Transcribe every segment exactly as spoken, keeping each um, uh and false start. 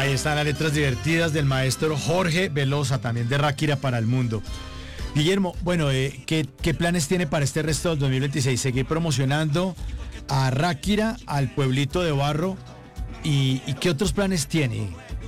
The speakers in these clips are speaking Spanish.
Ahí están las letras divertidas del maestro Jorge Velosa, también de Ráquira para el mundo. Guillermo, bueno, eh, ¿qué, ¿qué planes tiene para este resto del dos mil veintiséis? ¿Seguir promocionando a Ráquira, al pueblito de Barro? ¿Y, y qué otros planes tiene?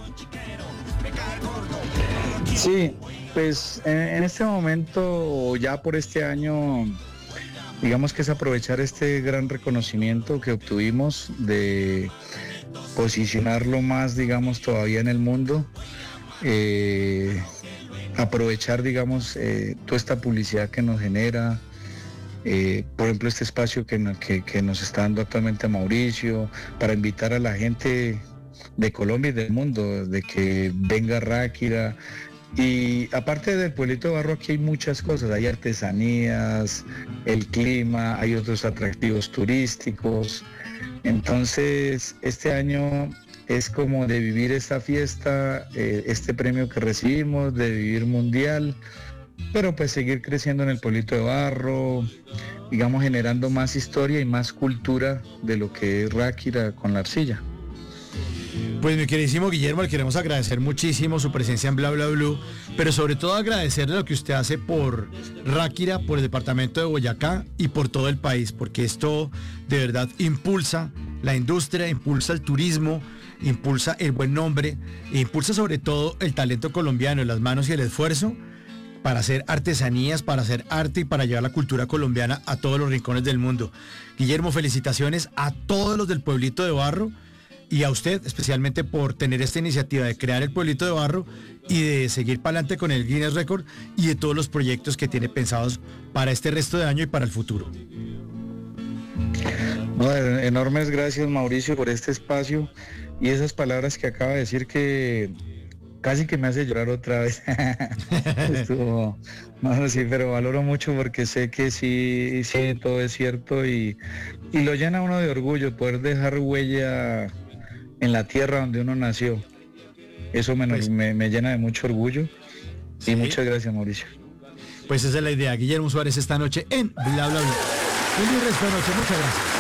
Sí, pues en, en este momento, ya por este año, digamos que es aprovechar este gran reconocimiento que obtuvimos de posicionarlo más, digamos, todavía en el mundo, eh, aprovechar, digamos, eh, toda esta publicidad que nos genera, eh, por ejemplo, este espacio que, que, que nos está dando actualmente Mauricio, para invitar a la gente de Colombia y del mundo, de que venga Ráquira. Y aparte del pueblito de Barro, aquí hay muchas cosas, hay artesanías, el clima, hay otros atractivos turísticos. Entonces, este año es como de vivir esta fiesta, eh, este premio que recibimos, de vivir mundial, pero pues seguir creciendo en el pueblito de Barro, digamos, generando más historia y más cultura de lo que es Ráquira con la arcilla. Pues mi queridísimo Guillermo, le queremos agradecer muchísimo su presencia en Bla Bla Blue, pero sobre todo agradecerle lo que usted hace por Ráquira, por el departamento de Boyacá y por todo el país, porque esto de verdad impulsa la industria, impulsa el turismo, impulsa el buen nombre, e impulsa sobre todo el talento colombiano, las manos y el esfuerzo para hacer artesanías, para hacer arte y para llevar la cultura colombiana a todos los rincones del mundo. Guillermo, felicitaciones a todos los del pueblito de Barro, y a usted especialmente por tener esta iniciativa de crear el pueblito de Barro y de seguir para adelante con el Guinness Record y de todos los proyectos que tiene pensados para este resto de año y para el futuro. No, enormes gracias, Mauricio, por este espacio y esas palabras que acaba de decir, que casi que me hace llorar otra vez. Estuvo, no, sí, pero valoro mucho porque sé que sí, sí, todo es cierto y, y lo llena uno de orgullo poder dejar huella en la tierra donde uno nació. Eso me, pues, me, me llena de mucho orgullo. Sí. Y muchas gracias, Mauricio. Pues esa es la idea. Guillermo Suárez esta noche en Bla Bla Bla. Un resto de noche. Muchas gracias.